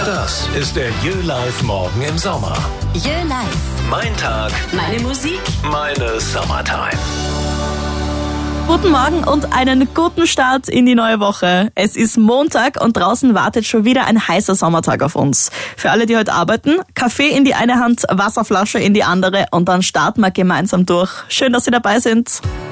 Das ist der YÖ-Live Morgen im Sommer. YÖ-Live. Mein Tag, Meine Musik. meine Summertime. Guten Morgen und einen guten Start in die neue Woche. Es ist Montag und draußen wartet schon wieder ein heißer Sommertag auf uns. Für alle, die heute arbeiten, Kaffee in die eine Hand, Wasserflasche in die andere und dann starten wir gemeinsam durch. Schön, dass Sie dabei sind.